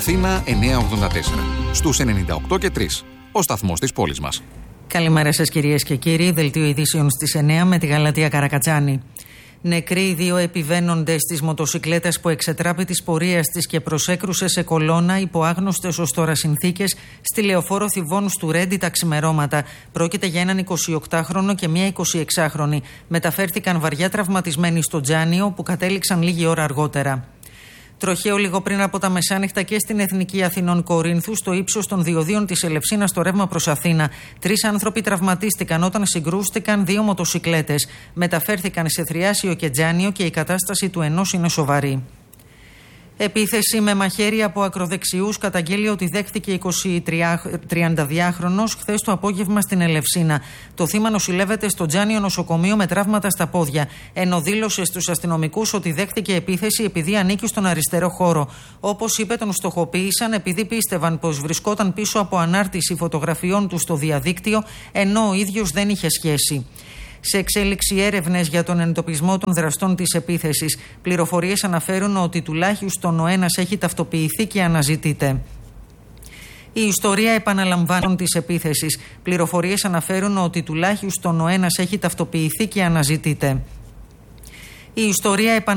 Αθήνα 984. Στους 98 και 3. Ο σταθμός της πόλης μας. Καλημέρα σας κυρίες και κύριοι. Δελτίο ειδήσεων στις 9 με τη Γαλατεία Καρακατσάνη. Νεκροί οι δύο επιβαίνοντες της μοτοσικλέτας που εξετράπη της πορείας της και προσέκρουσε σε κολόνα υπό άγνωστες ως τώρα συνθήκες στη λεωφόρο Θηβών του Ρέντι τα ξημερώματα. Πρόκειται για έναν 28χρονο και μία 26χρονη. Μεταφέρθηκαν βαριά τραυματισμένοι στο Τζάνιο, που κατέληξαν λίγη ώρα αργότερα. Τροχαίο λίγο πριν από τα μεσάνυχτα και στην Εθνική Αθηνών Κορίνθου, στο ύψος των διοδίων της Ελευσίνας στο ρεύμα προς Αθήνα. 3 άνθρωποι τραυματίστηκαν όταν συγκρούστηκαν 2 μοτοσικλέτες. Μεταφέρθηκαν σε Θριάσιο και Τζάνιο και η κατάσταση του ενός είναι σοβαρή. Επίθεση με μαχαίρι από ακροδεξιούς καταγγέλει ότι δέχτηκε 32χρονος χθες το απόγευμα στην Ελευσίνα. Το θύμα νοσηλεύεται στο Τζάνιο νοσοκομείο με τραύματα στα πόδια, ενώ δήλωσε στους αστυνομικούς ότι δέχτηκε επίθεση επειδή ανήκει στον αριστερό χώρο. Όπως είπε, τον στοχοποίησαν επειδή πίστευαν πως βρισκόταν πίσω από ανάρτηση φωτογραφιών του στο διαδίκτυο, ενώ ο ίδιος δεν είχε σχέση. Σε εξέλιξη έρευνες για τον εντοπισμό των δραστών της επίθεσης. Πληροφορίες αναφέρουν ότι τουλάχιστον ο ένας έχει ταυτοποιηθεί και αναζητείται. Η ιστορία επαναλαμβάνων της επίθεσης. Πληροφορίες αναφέρουν ότι τουλάχιστον ο ένας έχει ταυτοποιηθεί και αναζητείται. Η ιστορία